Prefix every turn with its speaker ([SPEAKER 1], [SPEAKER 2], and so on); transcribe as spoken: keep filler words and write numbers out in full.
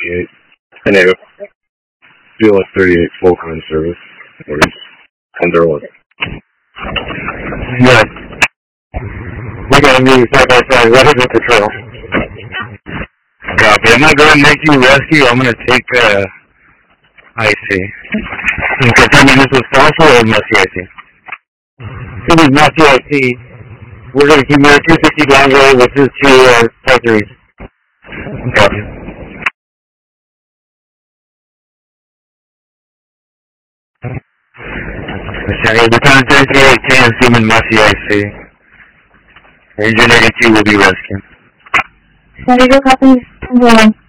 [SPEAKER 1] eight. Enero. B L S thirty-eight, Fulcrum in service. Orders. Under one.
[SPEAKER 2] Yes. We're going to move side by side. What is the patrol?
[SPEAKER 1] Copy. I'm not going to make you rescue. I'm going to take, uh, I C.
[SPEAKER 2] Can you confirm this was Fossil or Muskie I C? This is Muskie I C. We're going to keep moving two fifty Blanco, which is to uh, four three.
[SPEAKER 1] Copy.
[SPEAKER 2] The time is thirty-eight ten, Seaman Muskie I C. Engine eighty-two will be rescued.
[SPEAKER 3] Ready to copy.